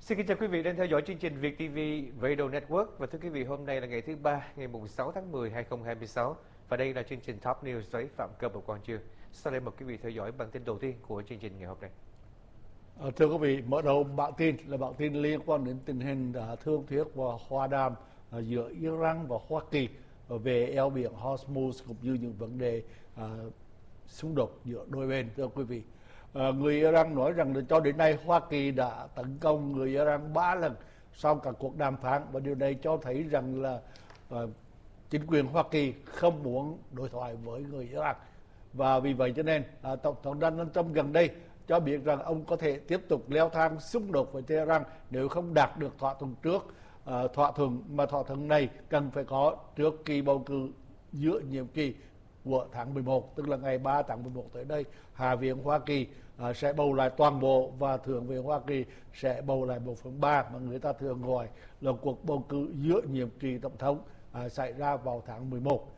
Xin kính chào quý vị đang theo dõi chương trình Việt TV Radio Network. Và thưa quý vị, hôm nay là ngày thứ Ba, ngày 6 tháng 10, 2026. Và đây là chương trình Top News với Phạm Cơ và Quang Chương. Sau đây mời quý vị theo dõi bản tin đầu tiên của chương trình ngày hôm nay. Thưa quý vị, mở đầu bản tin là bản tin liên quan đến tình hình thương thuyết và hòa đàm giữa Iran và Hoa Kỳ về eo biển Hormuz cũng như những vấn đề xung đột giữa đôi bên. Thưa quý vị, người Iran nói rằng là cho đến nay Hoa Kỳ đã tấn công người Iran 3 lần sau các cuộc đàm phán, và điều này cho thấy rằng là chính quyền Hoa Kỳ không muốn đối thoại với người Iran. Và vì vậy cho nên Tổng thống Donald Trump gần đây cho biết rằng ông có thể tiếp tục leo thang xung đột với Tehran nếu không đạt được thỏa thuận trước. Thỏa thuận này cần phải có trước kỳ bầu cử giữa nhiệm kỳ của tháng 11, tức là ngày 3 tháng 11 tới đây. Hạ viện Hoa Kỳ sẽ bầu lại toàn bộ và Thượng viện Hoa Kỳ sẽ bầu lại 1/3 mà người ta thường gọi là cuộc bầu cử giữa nhiệm kỳ tổng thống xảy ra vào tháng 11,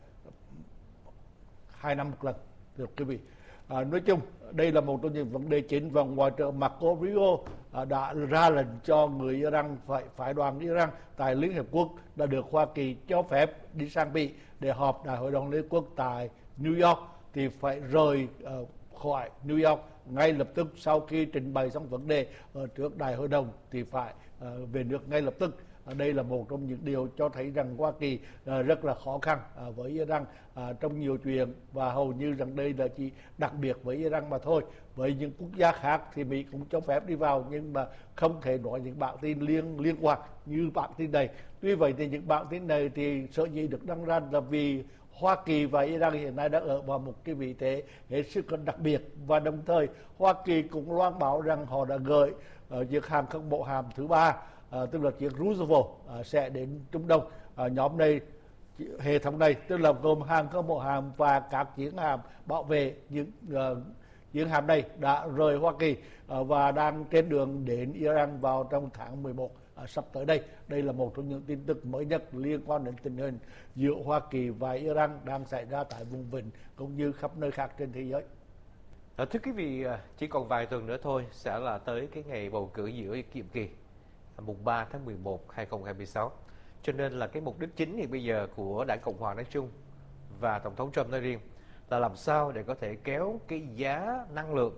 2 năm một lần. Thưa quý vị, nói chung đây là một trong những vấn đề chính, và Ngoại trưởng Marco Rubio đã ra lệnh cho người Iran phải phái đoàn Iran tại Liên Hiệp Quốc đã được Hoa Kỳ cho phép đi sang Bỉ để họp Đại hội đồng Liên Hợp Quốc tại New York thì phải rời khỏi New York ngay lập tức. Sau khi trình bày xong vấn đề ở trước Đại hội đồng thì phải về nước ngay lập tức. Đây là một trong những điều cho thấy rằng Hoa Kỳ rất là khó khăn với Iran trong nhiều chuyện, và hầu như rằng đây là chỉ đặc biệt với Iran mà thôi. Với những quốc gia khác thì Mỹ cũng cho phép đi vào, nhưng mà không thể nói những bản tin liên quan như bản tin này. Tuy vậy thì những bản tin này thì sở dĩ được đăng ra là vì Hoa Kỳ và Iran hiện nay đang ở vào một cái vị thế hết sức đặc biệt, và đồng thời Hoa Kỳ cũng loan báo rằng họ đã gửi chiếc hàng không mẫu hạm thứ 3, tức là chiếc Roosevelt sẽ đến Trung Đông. Nhóm này, hệ thống này tức là gồm hàng không mẫu hạm và các chiến hạm bảo vệ. Những chiến hạm này đã rời Hoa Kỳ và đang trên đường đến Iran vào trong tháng 11 sắp tới đây. Đây là một trong những tin tức mới nhất liên quan đến tình hình giữa Hoa Kỳ và Iran đang xảy ra tại vùng vịnh cũng như khắp nơi khác trên thế giới. Thưa quý vị, chỉ còn vài tuần nữa thôi sẽ là tới cái ngày bầu cử giữa nhiệm kỳ mùng 3 tháng 11, 2026. Cho nên là cái mục đích chính hiện bây giờ của Đảng Cộng Hòa nói chung và Tổng thống Trump nói riêng là làm sao để có thể kéo cái giá năng lượng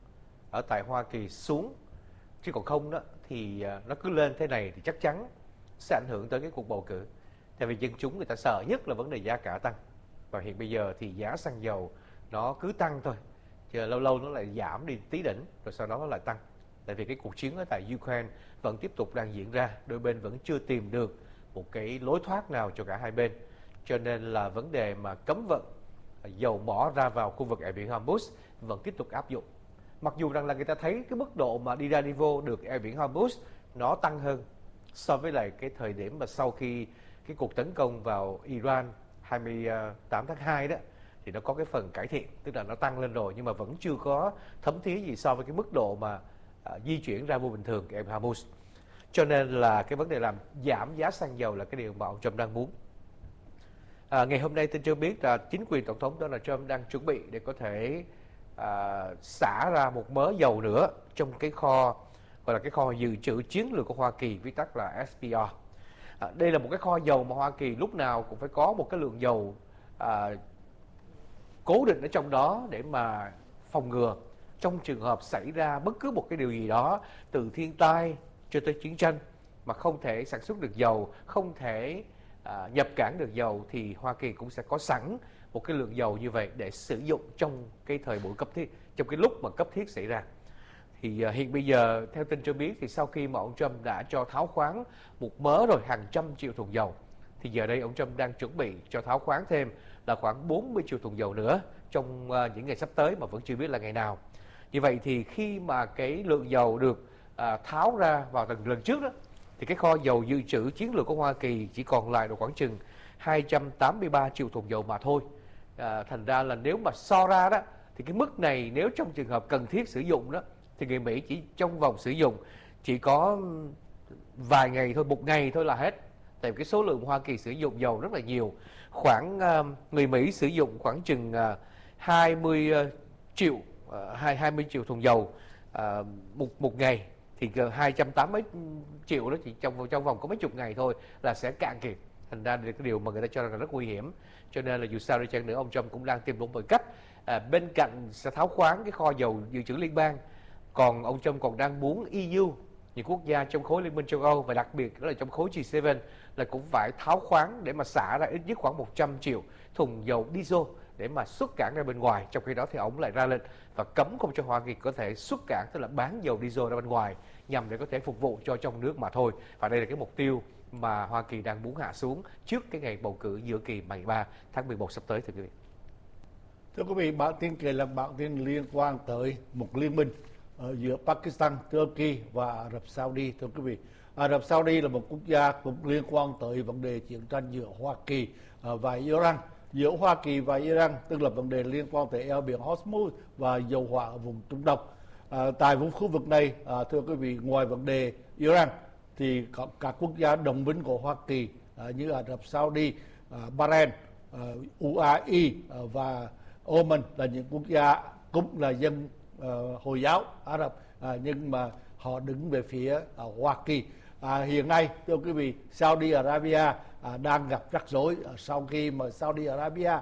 ở tại Hoa Kỳ xuống. Chứ còn không đó thì nó cứ lên thế này thì chắc chắn sẽ ảnh hưởng tới cái cuộc bầu cử. Tại vì dân chúng người ta sợ nhất là vấn đề giá cả tăng. Và hiện bây giờ thì giá xăng dầu nó cứ tăng thôi, chứ lâu lâu nó lại giảm đi tí đỉnh rồi sau đó nó lại tăng. Tại vì cái cuộc chiến ở tại Ukraine vẫn tiếp tục đang diễn ra, đôi bên vẫn chưa tìm được một cái lối thoát nào cho cả hai bên. Cho nên là vấn đề mà cấm vận dầu mỏ ra vào khu vực eo biển Hormuz vẫn tiếp tục áp dụng. Mặc dù rằng là người ta thấy cái mức độ mà đi ra đi vô được eo biển Hormuz nó tăng hơn so với lại cái thời điểm mà sau khi cái cuộc tấn công vào Iran 28 tháng 2 đó, thì nó có cái phần cải thiện, tức là nó tăng lên rồi, nhưng mà vẫn chưa có thấm thía gì so với cái mức độ mà di chuyển ra vô bình thường eo biển Hormuz. Cho nên là cái vấn đề làm giảm giá xăng dầu là cái điều mà ông Trump đang muốn. Ngày hôm nay tin cho biết là chính quyền Tổng thống Donald Trump đang chuẩn bị để có thể xả ra một mớ dầu nữa trong cái kho, gọi là cái kho dự trữ chiến lược của Hoa Kỳ, viết tắt là SPR. Đây là một cái kho dầu mà Hoa Kỳ lúc nào cũng phải có một cái lượng dầu cố định ở trong đó để mà phòng ngừa trong trường hợp xảy ra bất cứ một cái điều gì đó, từ thiên tai cho tới chiến tranh, mà không thể sản xuất được dầu, không thể nhập cảng được dầu, thì Hoa Kỳ cũng sẽ có sẵn một cái lượng dầu như vậy để sử dụng trong cái thời buổi cấp thiết, trong cái lúc mà cấp thiết xảy ra. Thì hiện bây giờ theo tin cho biết thì sau khi mà ông Trump đã cho tháo khoáng một mớ rồi hàng trăm triệu thùng dầu, thì giờ đây ông Trump đang chuẩn bị cho tháo khoáng thêm là khoảng 40 triệu thùng dầu nữa trong những ngày sắp tới mà vẫn chưa biết là ngày nào. Như vậy thì khi mà cái lượng dầu được tháo ra vào lần trước đó, thì cái kho dầu dự trữ chiến lược của Hoa Kỳ chỉ còn lại được khoảng chừng 283 triệu thùng dầu mà thôi. Thành ra là nếu mà so ra đó thì cái mức này nếu trong trường hợp cần thiết sử dụng đó, thì người Mỹ chỉ trong vòng sử dụng chỉ có vài ngày thôi, một ngày thôi là hết. Tại vì cái số lượng Hoa Kỳ sử dụng dầu rất là nhiều. Khoảng người Mỹ sử dụng khoảng chừng 20 triệu thùng dầu một ngày. thì gần 280 mấy triệu đó chỉ trong vòng có mấy chục ngày thôi là sẽ cạn kiệt. Thành ra là cái điều mà người ta cho rằng là rất nguy hiểm. Cho nên là dù sao đi chăng nữa, ông Trump cũng đang tìm đúng mọi cách. Bên cạnh sẽ tháo khoáng cái kho dầu dự trữ liên bang, còn ông Trump còn đang muốn EU, những quốc gia trong khối Liên minh châu Âu và đặc biệt đó là trong khối G7 là cũng phải tháo khoáng để mà xả ra ít nhất khoảng 100 triệu thùng dầu diesel để mà xuất cảng ra bên ngoài. Trong khi đó thì ông lại ra lệnh và cấm không cho Hoa Kỳ có thể xuất cảng, tức là bán dầu diesel ra bên ngoài nhằm để có thể phục vụ cho trong nước mà thôi. Và đây là cái mục tiêu mà Hoa Kỳ đang muốn hạ xuống trước cái ngày bầu cử giữa kỳ 13 tháng 11 sắp tới, thưa quý vị. Thưa quý vị, bản tin kể là bản tin liên quan tới một liên minh giữa Pakistan, Turkey và Ả Rập Saudi. Thưa quý vị, Ả Rập Saudi là một quốc gia cũng liên quan tới vấn đề chiến tranh giữa Hoa Kỳ và Iran. Giữa Hoa Kỳ và Iran tức là vấn đề liên quan tới eo biển Hormuz và dầu hỏa ở vùng Trung Đông. Tại vùng khu vực này, thưa quý vị, ngoài vấn đề Iran thì có các quốc gia đồng minh của Hoa Kỳ như Ả Rập Saudi, Bahrain, UAE và Oman là những quốc gia cũng là dân Hồi giáo Ả Rập, nhưng mà họ đứng về phía Hoa Kỳ. Hiện nay, thưa quý vị, Saudi Arabia đang gặp rắc rối sau khi mà Saudi Arabia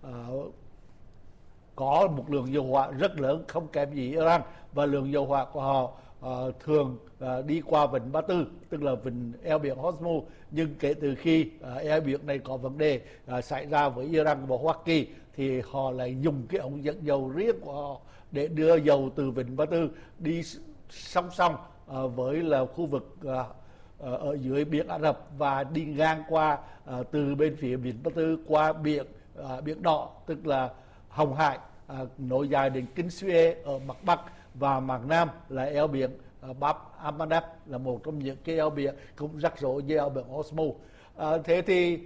có một lượng dầu hỏa rất lớn, không kém gì Iran, và lượng dầu hỏa của họ thường đi qua vịnh Ba Tư, tức là vịnh eo biển Hormuz. Nhưng kể từ khi eo biển này có vấn đề xảy ra với Iran và Hoa Kỳ thì họ lại dùng cái ống dẫn dầu riêng của họ để đưa dầu từ vịnh Ba Tư đi song song với là khu vực ở dưới biển Ả Rập và đi ngang qua từ bên phía biển Ba Tư qua biển Đỏ, tức là Hồng Hải, nối dài đến Kinh Suez ở mặt Bắc, và mặt Nam là eo biển Bab al-Mandab, là một trong những cái eo biển cũng rắc rối với eo biển Hormuz. Thế thì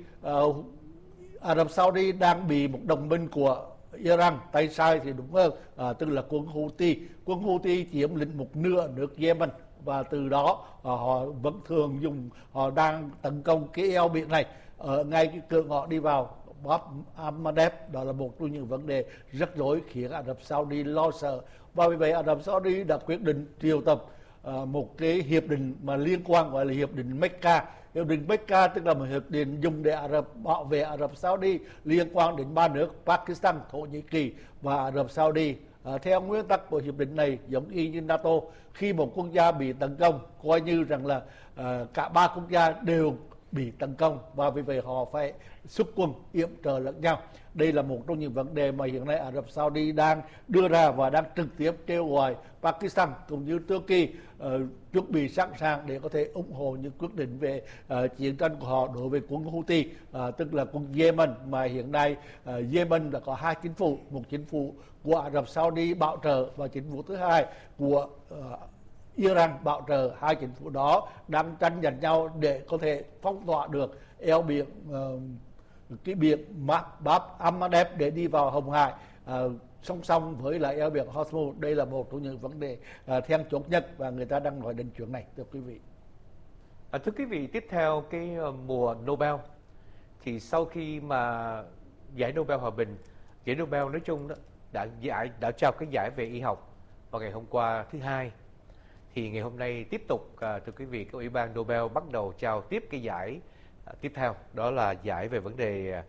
Ả Rập Saudi đang bị một đồng minh của Iran, tay sai thì đúng hơn, tức là quân Houthi. Quân Houthi chiếm lĩnh một nửa nước Yemen, và từ đó họ vẫn thường họ đang tấn công cái eo biển này ở ngay cái cửa ngõ đi vào Bab al-Mandeb. Đó là một trong những vấn đề rất rối khiến Ả Rập Saudi lo sợ, và vì vậy Ả Rập Saudi đã quyết định triệu tập một cái hiệp định mà liên quan gọi là hiệp định Mecca. Hiệp định Mecca tức là một hiệp định dùng để bảo vệ Ả Rập Saudi liên quan đến ba nước Pakistan, Thổ Nhĩ Kỳ và Ả Rập Saudi. Theo nguyên tắc của hiệp định này, giống y như NATO, khi một quốc gia bị tấn công coi như rằng là cả ba quốc gia đều bị tấn công, và vì vậy họ phải xuất quân yểm trợ lẫn nhau. Đây là một trong những vấn đề mà hiện nay Ả Rập Saudi đang đưa ra và đang trực tiếp kêu gọi Pakistan cũng như Turkey chuẩn bị sẵn sàng để có thể ủng hộ những quyết định về chiến tranh của họ đối với quân Houthi, tức là quân Yemen. Mà hiện nay Yemen đã có hai chính phủ, một chính phủ của Ả Rập Saudi bảo trợ và chính phủ thứ hai của Iran bảo trợ. Hai chính phủ đó đang tranh giành nhau để có thể phong tỏa được eo biển cái biển Bab al-Mandeb để đi vào Hồng Hải song song với lại eo biển Hormuz. Đây là một trong những vấn đề then chốt nhất và người ta đang nói đến chuyện này, thưa quý vị. Thưa quý vị, tiếp theo cái mùa Nobel thì sau khi mà giải Nobel hòa bình, giải Nobel nói chung đó đã trao cái giải về y học vào ngày hôm qua thứ Hai, thì ngày hôm nay tiếp tục thưa quý vị, cái ủy ban Nobel bắt đầu trao tiếp cái giải tiếp theo, đó là giải về vấn đề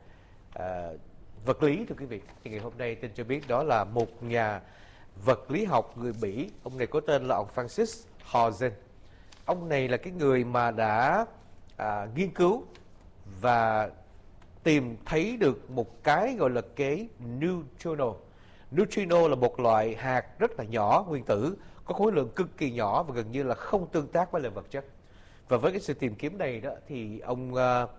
vật lý. Thưa quý vị, thì ngày hôm nay tin cho biết đó là một nhà vật lý học người Bỉ, ông này có tên là ông Francis Hausen. Ông này là cái người mà đã nghiên cứu và tìm thấy được một cái gọi là cái neutrino. Neutrino là một loại hạt rất là nhỏ, nguyên tử, có khối lượng cực kỳ nhỏ và gần như là không tương tác với lại vật chất. Và với cái sự tìm kiếm này đó thì ông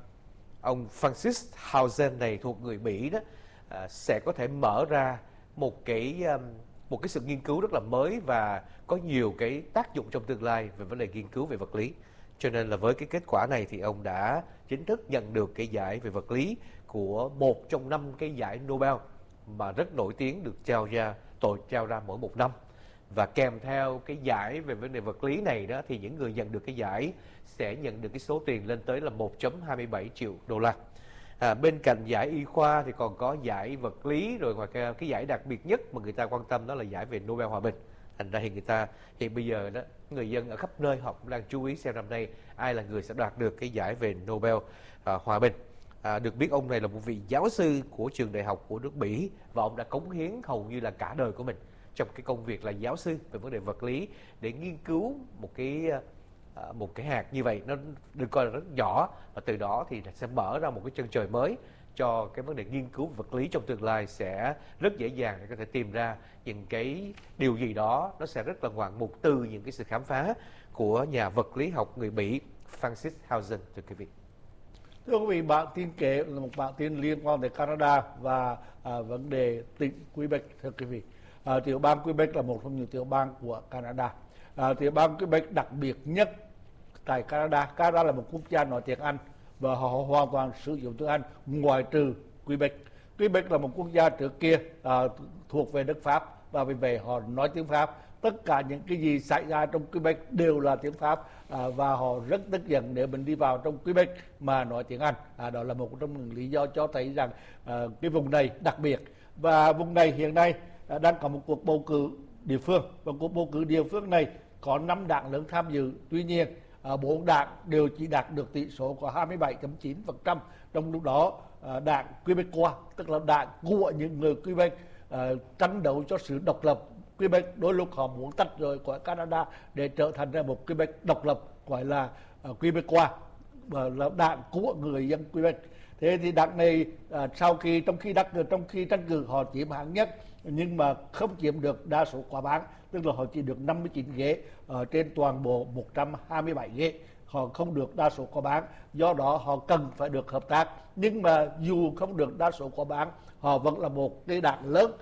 Francis Hausen này thuộc người Bỉ đó sẽ có thể mở ra một cái sự nghiên cứu rất là mới và có nhiều cái tác dụng trong tương lai về vấn đề nghiên cứu về vật lý. Cho nên là với cái kết quả này thì ông đã chính thức nhận được cái giải về vật lý của một trong 5 cái giải Nobel mà rất nổi tiếng được trao ra mỗi một năm. Và kèm theo cái giải về vấn đề vật lý này đó thì những người nhận được cái giải sẽ nhận được cái số tiền lên tới là 1.27 triệu đô la. Bên cạnh giải y khoa thì còn có giải vật lý, rồi ngoài cái giải đặc biệt nhất mà người ta quan tâm đó là giải về Nobel hòa bình. Thành ra thì người ta bây giờ đó người dân ở khắp nơi họ cũng đang chú ý xem năm nay ai là người sẽ đoạt được cái giải về Nobel hòa bình. Được biết ông này là một vị giáo sư của trường đại học của nước Bỉ và ông đã cống hiến hầu như là cả đời của mình trong cái công việc là giáo sư về vấn đề vật lý để nghiên cứu một cái hạt như vậy, nó được coi là rất nhỏ, và từ đó thì sẽ mở ra một cái chân trời mới cho cái vấn đề nghiên cứu vật lý trong tương lai, sẽ rất dễ dàng để có thể tìm ra những cái điều gì đó nó sẽ rất là ngoạn mục từ những cái sự khám phá của nhà vật lý học người Bỉ Francis Hausen, thưa quý vị. Thưa quý vị, bản tin kể là một bản tin liên quan tới Canada và vấn đề tỉnh Quebec. Thưa quý vị, tiểu bang Quebec là một trong những tiểu bang của Canada. Tiểu bang Quebec đặc biệt nhất tại Canada. Canada là một quốc gia nói tiếng Anh và họ hoàn toàn sử dụng tiếng Anh ngoại trừ Quebec. Quebec là một quốc gia trước kia thuộc về nước Pháp và vì vậy họ nói tiếng Pháp. Tất cả những cái gì xảy ra trong Quebec đều là tiếng Pháp và họ rất tức giận nếu mình đi vào trong Quebec mà nói tiếng Anh. Đó là một trong những lý do cho thấy rằng cái vùng này đặc biệt. Và vùng này hiện nay đang có một cuộc bầu cử địa phương, và cuộc bầu cử địa phương này có 5 đảng lớn tham dự. Tuy nhiên 4 đảng đều chỉ đạt được tỷ số có 27.9%. Trong lúc đó đảng Quebecois, tức là đảng của những người Quebec, tranh đấu cho sự độc lập Quebec. Đôi lúc họ muốn tách rời khỏi Canada để trở thành ra một Quebec độc lập, gọi là Quebecois, là đảng của người dân Quebec. Thế thì đảng này trong khi tranh cử họ chiếm hạng nhất, nhưng mà không chiếm được đa số quá bán, tức là họ chỉ được 59 ghế trên toàn bộ 127 ghế. Họ không được đa số quá bán, do đó họ cần phải được hợp tác. Nhưng mà dù không được đa số quá bán, họ vẫn là một cái đảng lớn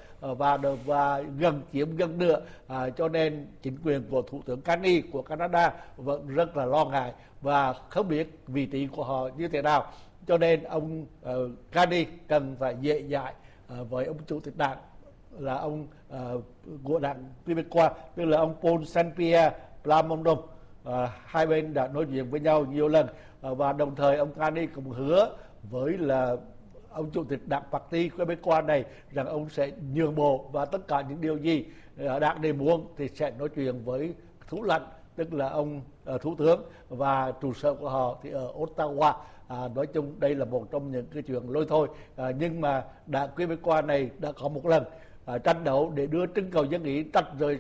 và chiếm gần nửa, cho nên chính quyền của Thủ tướng Carney của Canada vẫn rất là lo ngại và không biết vị trí của họ như thế nào. Cho nên ông Carney cần phải dễ dãi với ông chủ tịch đảng là ông của đảng Quebecois, tức là ông Paul Saint-Pierre Plamondon. Hai bên đã nói chuyện với nhau nhiều lần và đồng thời ông Carney cũng hứa với là ông chủ tịch đảng Parti Quebecois này rằng ông sẽ nhường bộ và tất cả những điều gì đảng này muốn thì sẽ nói chuyện với thủ lãnh, tức là ông thủ tướng, và trụ sở của họ thì ở Ottawa. Nói chung đây là một trong những cái chuyện lôi thôi, nhưng mà đảng Quebecois này đã có một lần tranh đấu để đưa trưng cầu dân ý tách rời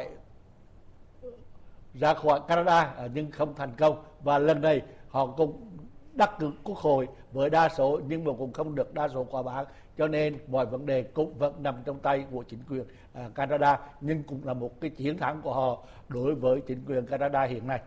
ra khỏi Canada, nhưng không thành công, và lần này họ cũng đắc cử quốc hội với đa số nhưng mà cũng không được đa số quá bán, cho nên mọi vấn đề cũng vẫn nằm trong tay của chính quyền Canada, nhưng cũng là một cái chiến thắng của họ đối với chính quyền Canada hiện nay.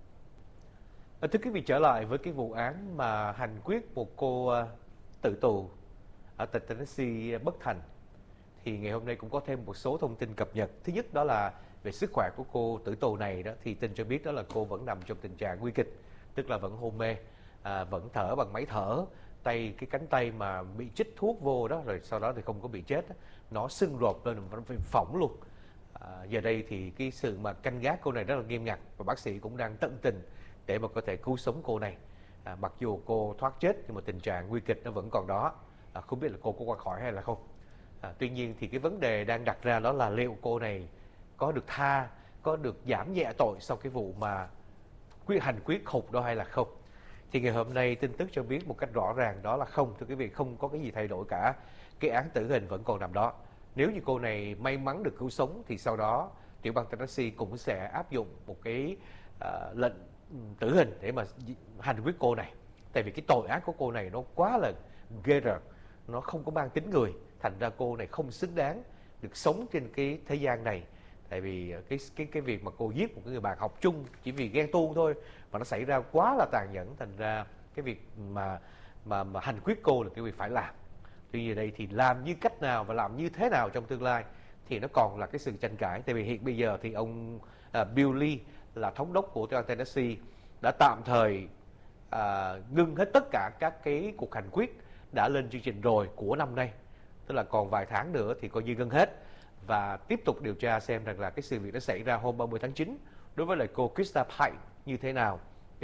Thưa quý vị, trở lại với cái vụ án mà hành quyết một cô tử tù ở tỉnh Tennessee bất thành, thì ngày hôm nay cũng có thêm một số thông tin cập nhật. Thứ nhất đó là về sức khỏe của cô tử tù này đó, thì tin cho biết đó là cô vẫn nằm trong tình trạng nguy kịch, tức là vẫn hôn mê, vẫn thở bằng máy thở, cái cánh tay mà bị chích thuốc vô đó, rồi sau đó thì không có bị chết, nó sưng rộp lên, nó phải phỏng luôn. Giờ đây thì cái sự mà canh gác cô này rất là nghiêm ngặt, và bác sĩ cũng đang tận tình để mà có thể cứu sống cô này. Mặc dù cô thoát chết nhưng mà tình trạng nguy kịch nó vẫn còn đó, không biết là cô có qua khỏi hay là không. Tuy nhiên thì cái vấn đề đang đặt ra đó là liệu cô này có được tha, có được giảm nhẹ tội sau cái vụ mà hành quyết khục đó hay là không. Thì ngày hôm nay tin tức cho biết một cách rõ ràng đó là không, thưa quý vị, không có cái gì thay đổi cả. Cái án tử hình vẫn còn nằm đó. Nếu như cô này may mắn được cứu sống thì sau đó tiểu bang Tennessee cũng sẽ áp dụng một cái lệnh tử hình để mà hành quyết cô này. Tại vì cái tội ác của cô này nó quá là ghê rợn, nó không có mang tính người, thành ra cô này không xứng đáng được sống trên cái thế gian này. Tại vì cái việc mà cô giết một cái người bạn học chung chỉ vì ghen tuông thôi mà nó xảy ra quá là tàn nhẫn, thành ra cái việc mà hành quyết cô là cái việc phải làm. Tuy nhiên đây thì làm như cách nào và làm như thế nào trong tương lai thì nó còn là cái sự tranh cãi. Tại vì hiện bây giờ thì ông Bill Lee là thống đốc của tiểu bang Tennessee đã tạm thời ngưng hết tất cả các cái cuộc hành quyết đã lên chương trình rồi của năm nay, tức là còn vài tháng nữa thì coi như ngưng hết, và tiếp tục điều tra xem rằng là cái sự việc đã xảy ra hôm 30 tháng 9 đối với lại cô Krista Pike như thế nào.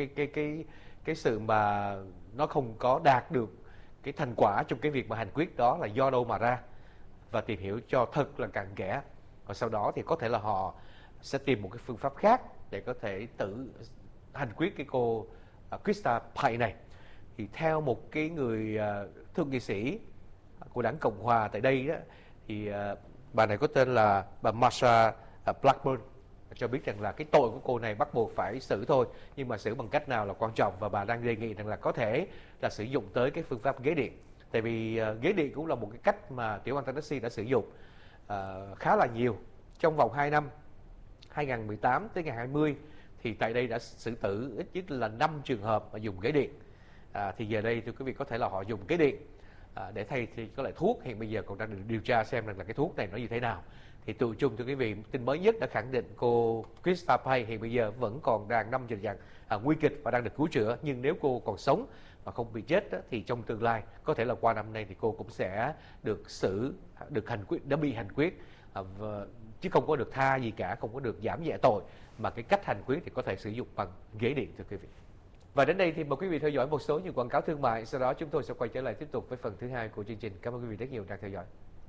Cái sự mà nó không có đạt được cái thành quả trong cái việc mà hành quyết đó là do đâu mà ra, và tìm hiểu cho thật là cặn kẽ, và sau đó thì có thể là họ sẽ tìm một cái phương pháp khác để có thể tự hành quyết cái cô Krista Pay này. Thì theo một cái người thượng nghị sĩ của đảng Cộng hòa tại đây đó, thì bà này có tên là bà Marsha Blackburn cho biết rằng là cái tội của cô này bắt buộc phải xử thôi, nhưng mà xử bằng cách nào là quan trọng, và bà đang đề nghị rằng là có thể là sử dụng tới cái phương pháp ghế điện. Tại vì ghế điện cũng là một cái cách mà tiểu bang Tennessee đã sử dụng khá là nhiều trong vòng 2 năm 2018 tới ngày 20, thì tại đây đã xử tử ít nhất là 5 trường hợp mà dùng ghế điện. Thì giờ đây thưa quý vị, có thể là họ dùng ghế điện để thay thì có loại thuốc, hiện bây giờ còn đang được điều tra xem rằng là cái thuốc này nó như thế nào. Thì tụi chung thưa quý vị, tin mới nhất đã khẳng định cô Krista Pay hiện bây giờ vẫn còn đang nằm trên dạng nguy kịch và đang được cứu chữa. Nhưng nếu cô còn sống mà không bị chết thì trong tương lai có thể là qua năm nay thì cô cũng sẽ được hành quyết, đã bị hành quyết, chứ không có được tha gì cả, không có được giảm nhẹ tội, mà cái cách hành quyết thì có thể sử dụng bằng ghế điện thưa quý vị. Và đến đây thì mời quý vị theo dõi một số những quảng cáo thương mại, sau đó chúng tôi sẽ quay trở lại tiếp tục với phần thứ hai của chương trình. Cảm ơn quý vị rất nhiều đang theo dõi.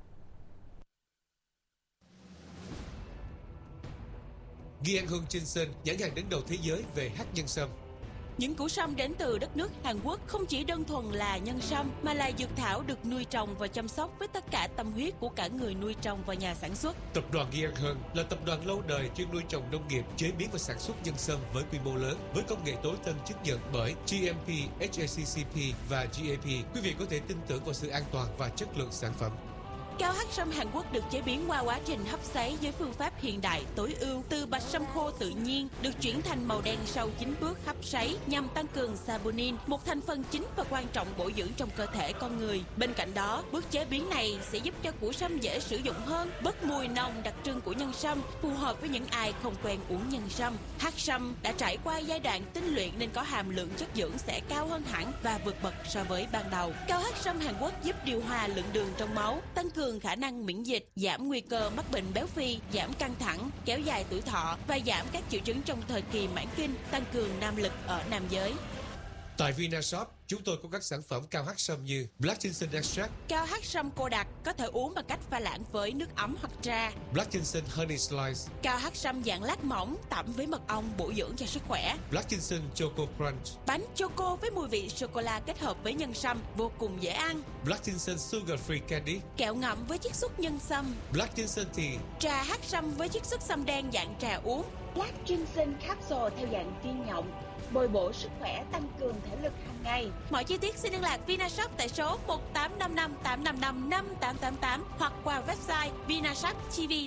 Gian Hung Jinsen, nhãn hàng đứng đầu thế giới về hắc nhân sâm. Những củ sâm đến từ đất nước Hàn Quốc không chỉ đơn thuần là nhân sâm, mà là dược thảo được nuôi trồng và chăm sóc với tất cả tâm huyết của cả người nuôi trồng và nhà sản xuất. Tập đoàn Gian Hung là tập đoàn lâu đời chuyên nuôi trồng nông nghiệp, chế biến và sản xuất nhân sâm với quy mô lớn, với công nghệ tối tân chứng nhận bởi GMP, HACCP và GAP. Quý vị có thể tin tưởng vào sự an toàn và chất lượng sản phẩm. Cao hắc sâm Hàn Quốc được chế biến qua quá trình hấp sấy với phương pháp hiện đại tối ưu, từ bạch sâm khô tự nhiên được chuyển thành màu đen sau 9 bước hấp sấy nhằm tăng cường saponin, một thành phần chính và quan trọng bổ dưỡng trong cơ thể con người. Bên cạnh đó, bước chế biến này sẽ giúp cho củ sâm dễ sử dụng hơn, bớt mùi nồng đặc trưng của nhân sâm, phù hợp với những ai không quen uống nhân sâm. Hắc sâm đã trải qua giai đoạn tinh luyện nên có hàm lượng chất dưỡng sẽ cao hơn hẳn và vượt bậc so với ban đầu. Cao hắc sâm Hàn Quốc giúp điều hòa lượng đường trong máu, tăng cường khả năng miễn dịch, giảm nguy cơ mắc bệnh béo phì, giảm căng thẳng, kéo dài tuổi thọ và giảm các triệu chứng trong thời kỳ mãn kinh, tăng cường nam lực ở nam giới. Tại Vinashop, chúng tôi có các sản phẩm cao hắc sâm như Black Ginseng Extract, cao hắc sâm cô đặc có thể uống bằng cách pha loãng với nước ấm hoặc trà, Black Ginseng Honey Slice, cao hắc sâm dạng lát mỏng tẩm với mật ong bổ dưỡng cho sức khỏe, Black Ginseng Choco Crunch, bánh choco với mùi vị sô cô la kết hợp với nhân sâm vô cùng dễ ăn, Black Ginseng Sugar Free Candy, kẹo ngậm với chiết xuất nhân sâm, Black Ginseng Tea, trà hắc sâm với chiết xuất sâm đen dạng trà uống, Black Ginseng Capsule theo dạng viên nhộng, bồi bổ sức khỏe, tăng cường thể lực hàng ngày. Mọi chi tiết xin liên lạc Vinashop tại số 1855 855 5888 hoặc qua website vinashop.tv.